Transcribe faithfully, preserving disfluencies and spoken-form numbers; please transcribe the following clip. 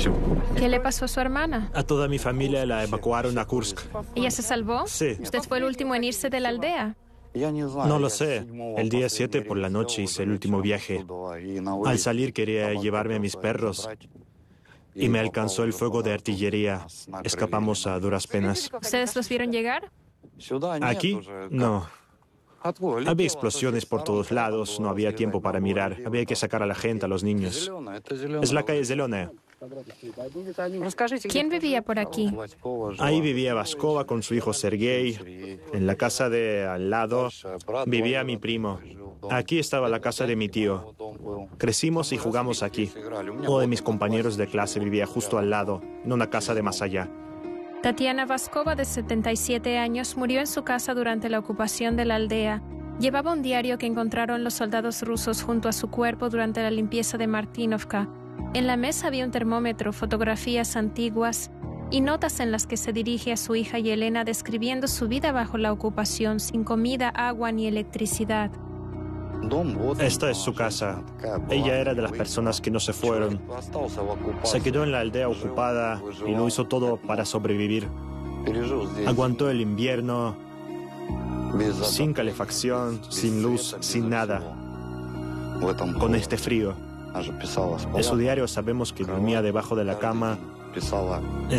¿Qué le pasó a su hermana? A toda mi familia la evacuaron a Kursk. ¿Ella se salvó? Sí. ¿Usted fue el último en irse de la aldea? No lo sé. El día siete por la noche hice el último viaje. Al salir quería llevarme a mis perros y me alcanzó el fuego de artillería. Escapamos a duras penas. ¿Ustedes los vieron llegar? ¿Aquí? No. Había explosiones por todos lados, no había tiempo para mirar. Había que sacar a la gente, a los niños. Es la calle Zelona. ¿Quién vivía por aquí? Ahí vivía Vaskova con su hijo Sergei. En la casa de al lado vivía mi primo. Aquí estaba la casa de mi tío. Crecimos y jugamos aquí. Uno de mis compañeros de clase vivía justo al lado, en una casa de más allá. Tatiana Vaskova, de setenta y siete años, murió en su casa durante la ocupación de la aldea. Llevaba un diario que encontraron los soldados rusos junto a su cuerpo durante la limpieza de Martinovka. En la mesa había un termómetro, fotografías antiguas y notas en las que se dirige a su hija Yelena describiendo su vida bajo la ocupación, sin comida, agua ni electricidad. Esta es su casa. Ella era de las personas que no se fueron. Se quedó en la aldea ocupada y lo hizo todo para sobrevivir. Aguantó el invierno sin calefacción, sin luz, sin nada, con este frío. En su diario sabemos que dormía debajo de la cama.